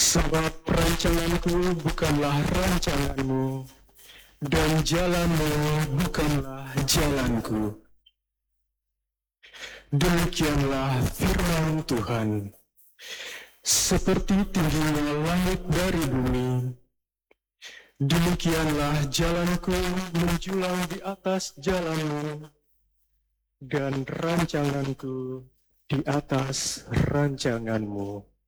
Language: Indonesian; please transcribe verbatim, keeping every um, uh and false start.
Sebab rancanganku bukanlah rancanganmu, dan jalanmu bukanlah jalanku. Demikianlah firman Tuhan. Seperti tingginya langit dari bumi, demikianlah jalanku menjulang di atas jalanmu, dan rancanganku di atas rancanganmu.